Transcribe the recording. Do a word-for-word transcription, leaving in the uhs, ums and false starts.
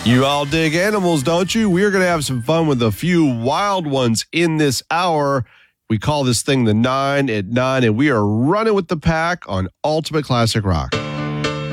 You all dig animals, don't you? We're going to have some fun with a few wild ones in this hour. We call this thing the Nine at Nine, and we are running with the pack on Ultimate Classic Rock.